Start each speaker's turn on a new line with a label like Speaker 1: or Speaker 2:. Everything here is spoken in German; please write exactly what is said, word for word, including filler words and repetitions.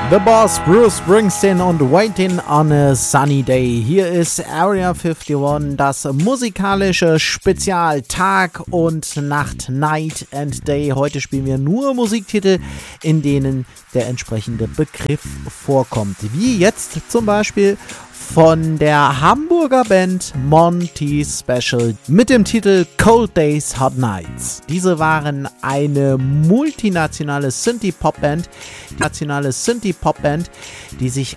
Speaker 1: The Boss, Bruce Springsteen und Waiting on a Sunny Day. Hier ist Area einundfünfzig, das musikalische Spezial Tag und Nacht, Night and Day. Heute spielen wir nur Musiktitel, in denen der entsprechende Begriff vorkommt. Wie jetzt zum Beispiel von der Hamburger Band Monty Special mit dem Titel Cold Days, Hot Nights. Diese waren eine multinationale Synthie-Pop-Band, nationale Synthie-Pop-Band, die sich